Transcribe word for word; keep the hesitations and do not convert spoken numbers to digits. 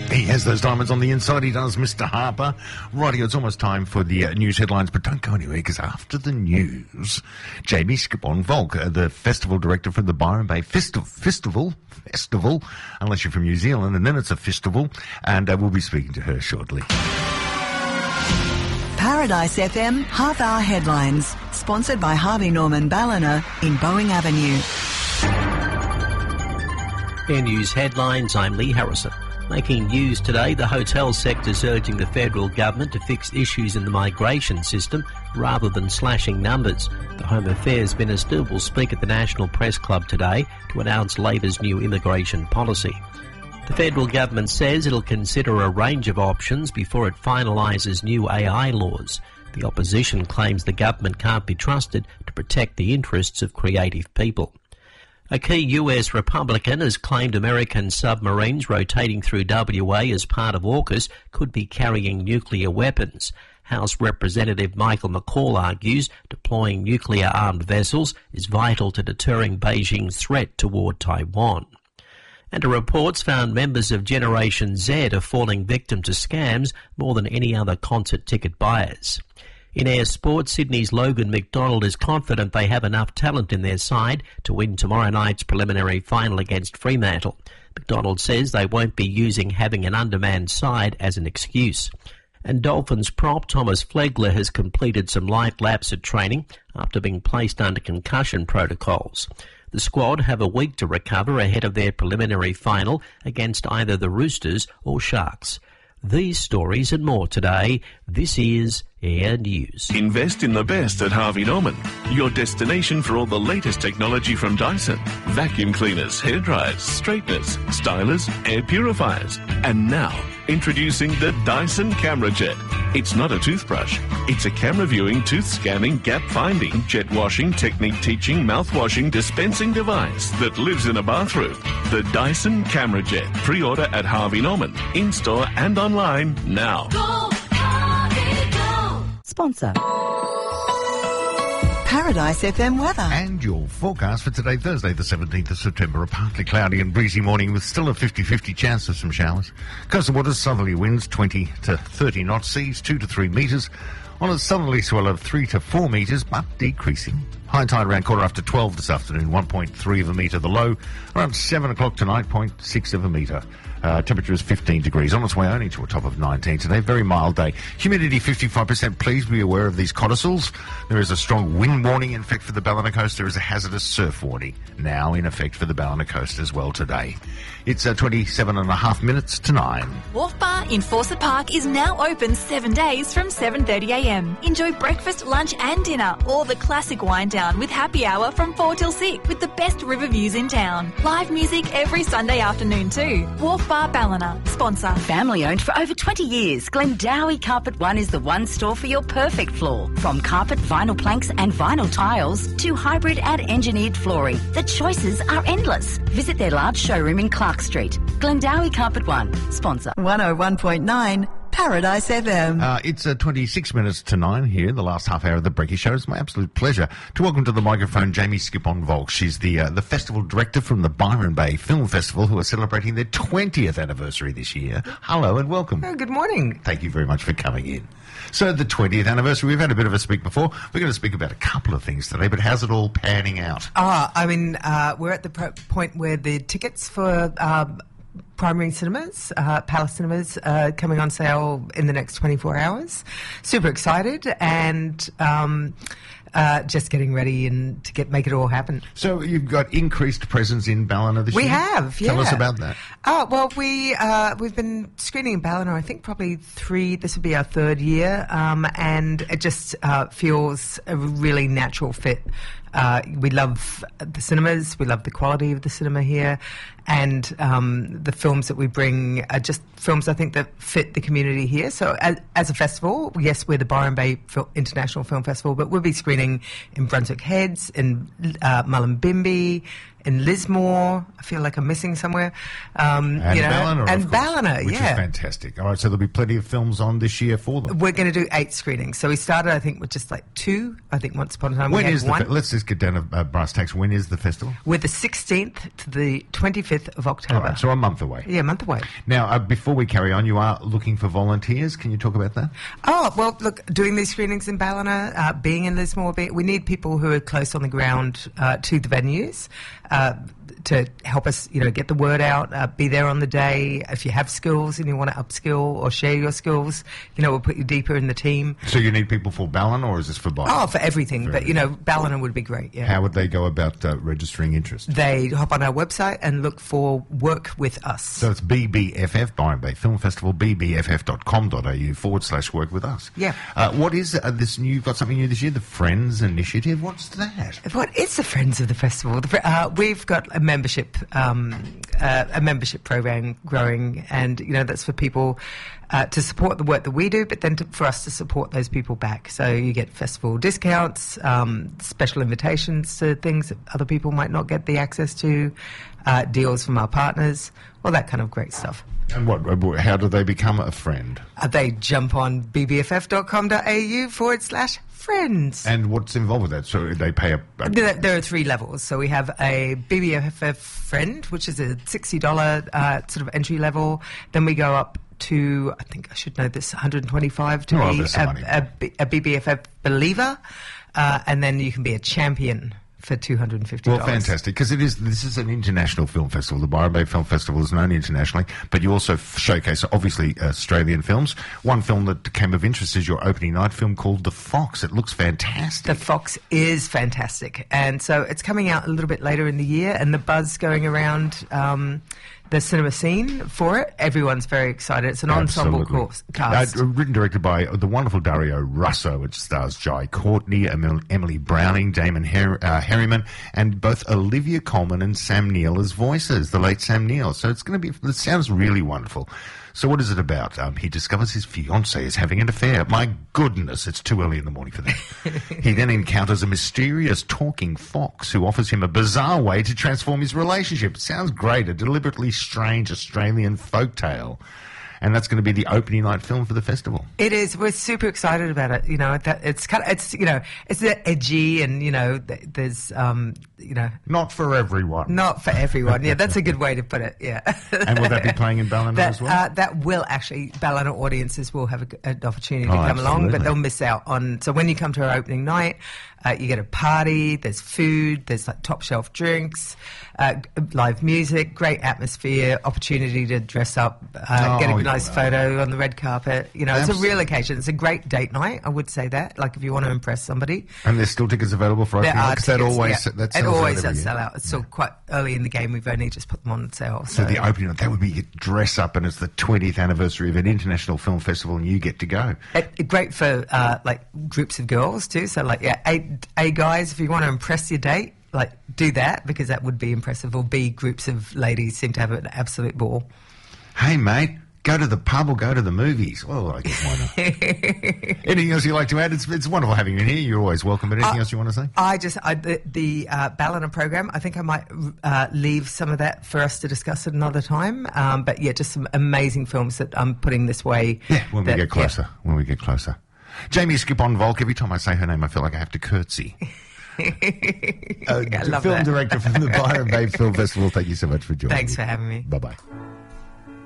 He has those diamonds on the inside, he does, Mister Harper. Righty, it's almost time for the uh, news headlines, but don't go anywhere, because after the news, Jamie Skipon-Volk, uh, the festival director for the Byron Bay Festi- Festival, Festival, unless you're from New Zealand, and then it's a festival, and uh, we'll be speaking to her shortly. Paradise F M Half-Hour Headlines, sponsored by Harvey Norman Ballina in Boeing Avenue. Air News Headlines, I'm Lee Harrison. Making news today, the hotel sector's urging the federal government to fix issues in the migration system rather than slashing numbers. The Home Affairs Minister will speak at the National Press Club today to announce Labor's new immigration policy. The federal government says it'll consider a range of options before it finalises new A I laws. The opposition claims the government can't be trusted to protect the interests of creative people. A key U S Republican has claimed American submarines rotating through W A as part of AUKUS could be carrying nuclear weapons. House Representative Michael McCall argues deploying nuclear-armed vessels is vital to deterring Beijing's threat toward Taiwan. And a report's found members of Generation Z are falling victim to scams more than any other concert ticket buyers. In Air Sport, Sydney's Logan McDonald is confident they have enough talent in their side to win tomorrow night's preliminary final against Fremantle. McDonald says they won't be using having an undermanned side as an excuse. And Dolphins prop Thomas Flegler has completed some light laps at training after being placed under concussion protocols. The squad have a week to recover ahead of their preliminary final against either the Roosters or Sharks. These stories and more today. This is Air News. Invest in the best at Harvey Norman, your destination for all the latest technology from Dyson. Vacuum cleaners, hairdryers, straighteners, stylers, air purifiers. And now, introducing the Dyson Camera Jet. It's not a toothbrush. It's a camera viewing, tooth scanning, gap finding, jet washing, technique teaching, mouth washing, dispensing device that lives in a bathroom. The Dyson Camera Jet. Pre-order at Harvey Norman, in-store and online now. Go, Harvey, go. Sponsor. Paradise F M weather. And your forecast for today, Thursday the seventeenth of September, a partly cloudy and breezy morning with still a fifty-fifty chance of some showers. Coastal waters, southerly winds twenty to thirty knots, seas two to three metres. On a southerly swell of three to four metres, but decreasing. High tide around quarter after twelve this afternoon, one point three of a metre. The low around seven o'clock tonight, zero point six of a metre. Uh, temperature is fifteen degrees. On its way only to a top of nineteen today. Very mild day. Humidity fifty-five percent. Please be aware of these codicils. There is a strong wind warning in effect for the Ballina Coast. There is a hazardous surf warning now in effect for the Ballina Coast as well today. It's uh, twenty-seven and a half minutes to nine. Wharf Bar in Fawcett Park is now open seven days from seven thirty a m. Enjoy breakfast, lunch and dinner, or the classic wind down with happy hour from four till six with the best river views in town. Live music every Sunday afternoon too. Wharf Bar Ballina, sponsor. Family owned for over twenty years, Glendowie Carpet One is the one store for your perfect floor. From carpet, vinyl planks and vinyl tiles to hybrid and engineered flooring, the choices are endless. Visit their large showroom in Clark Street. Glendowie Carpet One, sponsor. one oh one point nine Paradise F M. Uh, it's uh, twenty-six minutes to nine here in the last half hour of the Brekkie Show. It's my absolute pleasure to welcome to the microphone Jamie Skipon-Volk. She's the uh, the festival director from the Byron Bay Film Festival, who are celebrating their twentieth anniversary this year. Hello and welcome. Oh, good morning. Thank you very much for coming in. So the twentieth anniversary, we've had a bit of a speak before. We're going to speak about a couple of things today, but how's it all panning out? Ah, I mean, uh, we're at the pro- point where the tickets for um, primary cinemas, uh, Palace Cinemas, uh, coming on sale in the next twenty-four hours. Super excited and um, uh, just getting ready and to get make it all happen. So you've got increased presence in Ballina this we year? We have, yeah. Tell us about that. Oh, well, we, uh, we've been screening in Ballina, I think probably three, this would be our third year, um, and it just uh, feels a really natural fit. Uh, we love the cinemas, we love the quality of the cinema here, and um, the films that we bring are just films, I think, that fit the community here. So as, as a festival, yes, we're the Byron Bay Fil- International Film Festival, but we'll be screening in Brunswick Heads, in uh, Mullumbimby, in Lismore. I feel like I'm missing somewhere. Um, And you know, Ballina, and of course, Ballina, which yeah. is fantastic. All right, so there'll be plenty of films on this year for them. We're going to do eight screenings. So we started, I think, with just like two. I think once upon a time When we had is the one. fe- let's just get down to uh, brass tacks. When is the festival? We're the sixteenth to the twenty-fifth of October. All right, so a month away. Yeah, a month away. Now, uh, before we carry on, you are looking for volunteers. Can you talk about that? Oh, well, look, doing these screenings in Ballina, uh, being in Lismore, be, we need people who are close on the ground uh, to the venues uh, to help us, you know, get the word out, uh, be there on the day. If you have skills and you want to upskill or share your skills, you know, we'll put you deeper in the team. So you need people for Ballina, or is this for Ballina? Oh, for everything. For but, you know, Ballina would be great, yeah. How would they go about uh, registering interest? They hop on our website and look for Work With Us. So it's B B F F, Byron Bay Film Festival, b b f f dot com dot a u forward slash work with us. Yeah. Uh, what is uh, this new, you've got something new this year, the Friends Initiative? What's that? What is the Friends of the Festival? The, fr- uh, we've got a membership, um, uh, a membership program growing, and you know that's for people uh, to support the work that we do, but then to, for us to support those people back. So you get festival discounts, um, special invitations to things that other people might not get the access to, uh, deals from our partners, all that kind of great stuff. And what, uh, how do they become a friend? Uh, they jump on b b f f dot com dot a u forward slash friends. And what's involved with that? So they pay a... a There, there are three levels. So we have a B B F F friend, which is a sixty dollars uh, sort of entry level. Then we go up to, I think I should know this, one hundred twenty-five dollars to Oh, be there's some money. a, a, B- a B B F F believer. Uh, and then you can be a champion for two hundred fifty dollars. Well, fantastic, because it is. This is an international film festival. The Byron Bay Film Festival is known internationally, but you also f- showcase, obviously, Australian films. One film that came of interest is your opening night film called The Fox. It looks fantastic. The Fox is fantastic. And so it's coming out a little bit later in the year, and the buzz going around um, the cinema scene for it. Everyone's very excited. It's an ensemble Absolutely. course, cast. Uh, written and directed by the wonderful Dario Russo. It stars Jai Courtney, Emil- Emily Browning, Damon Her- uh, Harriman, and both Olivia Colman and Sam Neill as voices, the late Sam Neill. So it's going to be, it sounds really wonderful. So what is it about? Um, he discovers his fiancée is having an affair. My goodness, it's too early in the morning for that. He then encounters a mysterious talking fox who offers him a bizarre way to transform his relationship. It sounds great, a deliberately strange Australian folktale. And that's going to be the opening night film for the festival. It is. We're super excited about it. You know, that it's kind of, it's, you know, it's edgy and, you know, th- there's, um, you know. Not for everyone. Not for everyone. Yeah, that's a good way to put it. Yeah. And will that be playing in Ballina that, as well? Uh, that will actually, Ballina audiences will have a, an opportunity to Oh, come along, absolutely. but they'll miss out on. So when you come to our opening night, uh, you get a party, there's food, there's like top shelf drinks, uh, g- live music, great atmosphere, opportunity to dress up, uh, Oh, get a yeah. nice photo on the red carpet. You know, it's a Absolutely. real occasion. It's a great date night, I would say that. Like if you want to impress somebody. And there's still tickets available for There opening night? are 'Cause that tickets, always, yeah. that it sells out always every does year. sell out. It's still quite early in the game. We've only just put them on sale. So the opening night, that would be you dress up, and it's the twentieth anniversary of an international film festival, and you get to go. It, great for uh, like groups of girls too. So like yeah, A, A guys, if you want to impress your date, like do that because that would be impressive. Or B groups of ladies seem to have an absolute ball. Hey, mate, go to the pub or go to the movies. Well, I guess why not? Anything else you'd like to add? It's, it's wonderful having you in here. You're always welcome. But anything Uh, else you want to say? I just I, the, the uh, Ballina program. I think I might uh, leave some of that for us to discuss at another time. Um, but yeah, just some amazing films that I'm putting this way. Yeah, when we that- get closer. yeah. When we get closer. Jamie Skipon-Volk, every time I say her name, I feel like I have to curtsy. uh, I love film that. director from the Byron Bay Film Festival. Thank you so much for joining Thanks me. for having me. Bye-bye.